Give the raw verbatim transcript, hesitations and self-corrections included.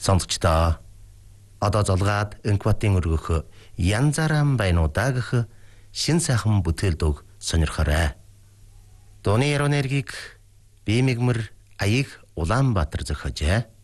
Сонсогчдоо одоо золгаад Энкватын өргөх янзаран байнуудаа гэх шин сайхан бүтээлдөөг сонирхоорой. Дууны яруу найргийг Бие мигмэр Аяг Улаанбаатар зохиожээ.